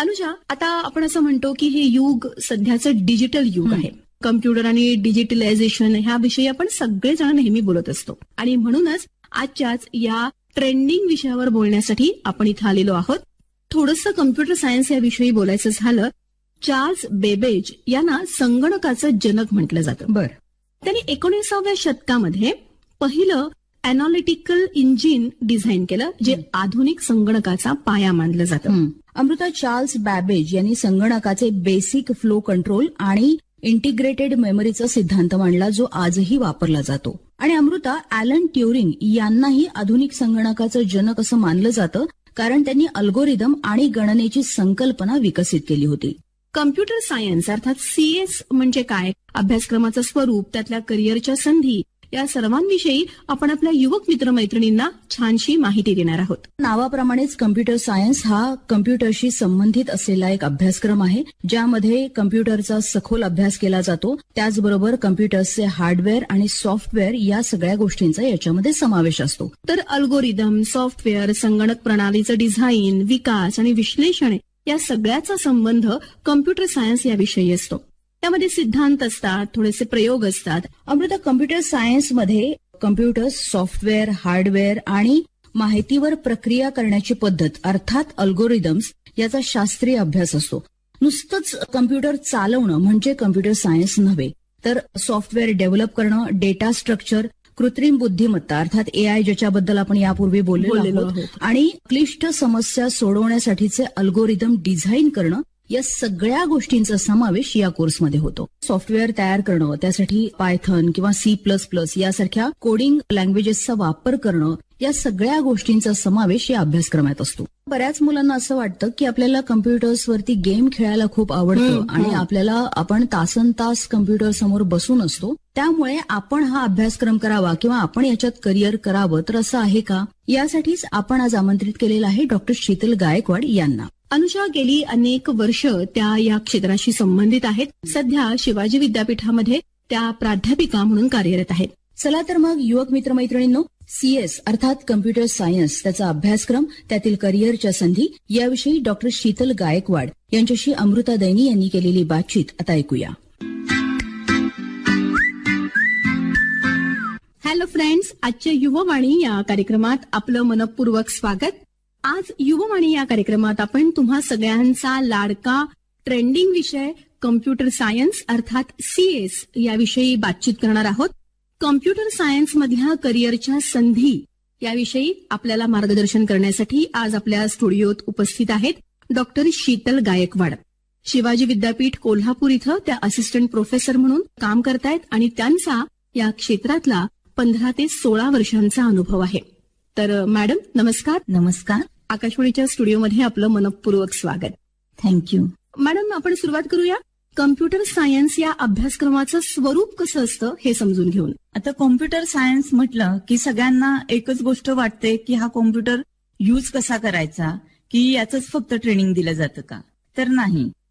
अनुजा, आता आपण असं म्हणतो की हे युग सध्याचं डिजिटल युग आहे. कम्प्युटर आणि डिजिटलायझेशन ह्या विषयी आपण सगळेजण नेहमी बोलत असतो आणि म्हणूनच आजच्याच या ट्रेंडिंग विषयावर बोलण्यासाठी आपण इथं आलेलो आहोत. थोडंसं कम्प्युटर सायन्स याविषयी बोलायचं झालं, चार्ल्स बेबेज यांना संगणकाचं जनक म्हटलं जातं. बर. त्यांनी 19व्या शतकामध्ये पहिलं अॅनालिटिकल इंजिन डिझाईन केलं, जे आधुनिक संगणकाचा पाया मानलं जातं. अमृता, चार्ल्स बॅबेज यांनी संगणकाचे बेसिक फ्लो कंट्रोल आणि इंटिग्रेटेड मेमरीचा सिद्धांत मांडला, जो आजही वापरला जातो. आणि अमृता, ॲलन ट्युरिंग यांनाही आधुनिक संगणकाचं जनक असं मानलं जातं, कारण त्यांनी अल्गोरिदम आणि गणनेची संकल्पना विकसित केली होती. कम्प्युटर सायन्स अर्थात CS म्हणजे काय, अभ्यासक्रमाचं स्वरूप, त्यातल्या करिअरच्या संधी, या सर्वांविषयी आपण आपल्या युवक मित्रमैत्रिणींना छानशी माहिती देणार आहोत. नावाप्रमाणेच कम्प्युटर सायन्स हा कम्प्युटरशी संबंधित असलेला एक अभ्यासक्रम आहे, ज्यामध्ये कम्प्युटरचा सखोल अभ्यास केला जातो. त्याचबरोबर कम्प्युटर्सचे हार्डवेअर आणि सॉफ्टवेअर या सगळ्या गोष्टींचा याच्यामध्ये समावेश असतो. तर अल्गोरिदम, सॉफ्टवेअर, संगणक प्रणालीचं डिझाईन, विकास आणि विश्लेषण या सगळ्याचा संबंध कम्प्युटर सायन्स याविषयी असतो. त्यामध्ये सिद्धांत असतात, थोडेसे प्रयोग असतात. अमृता, कम्प्युटर सायन्समध्ये कम्प्युटर्स, सॉफ्टवेअर, हार्डवेअर आणि माहितीवर प्रक्रिया करण्याची पद्धत अर्थात अल्गोरिदम्स याचा शास्त्रीय अभ्यास असतो. नुसतंच कम्प्युटर चालवणं म्हणजे कम्प्युटर सायन्स नव्हे, तर सॉफ्टवेअर डेव्हलप करणं, डेटा स्ट्रक्चर, कृत्रिम बुद्धिमत्ता अर्थात AI, ज्याच्याबद्दल आपण यापूर्वी बोललेलो आहोत, आणि क्लिष्ट समस्या सोडवण्यासाठीचे अल्गोरिदम डिझाईन करणं, या सगळ्या गोष्टींचा समावेश या कोर्समध्ये होतो. सॉफ्टवेअर तयार करणं, त्यासाठी पायथन किंवा C++ यासारख्या कोडिंग लँग्वेजेसचा वापर करणं, या सगळ्या गोष्टींचा समावेश या अभ्यासक्रमात असतो. बऱ्याच मुलांना असं वाटतं की आपल्याला कम्प्युटर्सवरती गेम खेळायला खूप आवडतं आणि आपण तासनतास कम्प्युटर समोर बसून असतो, त्यामुळे आपण हा अभ्यासक्रम करावा किंवा आपण याच्यात करिअर करावं, तर असं आहे का? यासाठीच आपण आज आमंत्रित केलेलं आहे डॉक्टर शीतल गायकवाड यांना. अनुषा, गेली अनेक वर्ष त्या या क्षेत्राशी संबंधित आहेत. सध्या शिवाजी विद्यापीठामध्ये त्या प्राध्यापिका म्हणून कार्यरत आहेत. चला तर मग युवक मित्रमैत्रिणींनो, CS अर्थात कम्प्युटर सायन्स, त्याचा अभ्यासक्रम, त्यातील करिअरच्या संधी याविषयी डॉक्टर शीतल गायकवाड यांच्याशी अमृता दैनी यांनी केलेली बातचीत आता ऐकूया. हॅलो फ्रेंड्स, आजच्या युववाणी या कार्यक्रमात आपलं मनपूर्वक स्वागत. आज युववाणी या कार्यक्रमात आपण तुम्हा सगळ्यांचा लाडका ट्रेंडिंग विषय कम्प्युटर सायन्स अर्थात CS याविषयी बातचीत करणार आहोत. कम्प्युटर सायन्स मधल्या करिअरच्या संधी याविषयी आपल्याला मार्गदर्शन करण्यासाठी आज आपल्या स्टुडिओत उपस्थित आहेत डॉक्टर शीतल गायकवाड. शिवाजी विद्यापीठ कोल्हापूर इथं त्या असिस्टंट प्रोफेसर म्हणून काम करतायत आणि त्यांचा या क्षेत्रातला 15 ते 16 वर्षांचा अनुभव आहे. तर मॅडम नमस्कार. नमस्कार. आकाशवाणीच्या स्टुडिओमध्ये आपलं मनपूर्वक स्वागत. थँक्यू. मॅडम, आपण सुरुवात करूया. कम्प्युटर सायन्स या अभ्यासक्रमाचं स्वरूप कसं असतं हे समजून घेऊन. आता कॉम्प्युटर सायन्स म्हटलं की सगळ्यांना एकच गोष्ट वाटते की हा कॉम्प्युटर यूज कसा करायचा, की याचंच फक्त ट्रेनिंग दिलं जातं का? तर नाही.